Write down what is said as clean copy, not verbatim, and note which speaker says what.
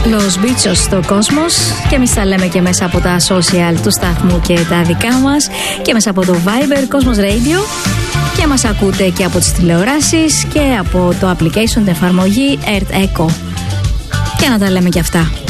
Speaker 1: Los Bichos στο Κόσμος, και εμείς τα λέμε και μέσα από τα social του σταθμού και τα δικά μας και μέσα από το Viber Κόσμος Radio, και μας ακούτε και από τις τηλεοράσεις και από το application, την εφαρμογή Earth Echo, και να τα λέμε και αυτά.